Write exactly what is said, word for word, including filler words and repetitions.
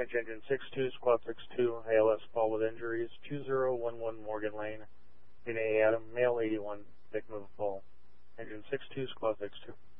Attention Engine six two, Squad six two, I L S fall with injuries, two zero one one Morgan Lane, in A Adam, male eighty-one, victim of a fall. Engine six two, Squad six two.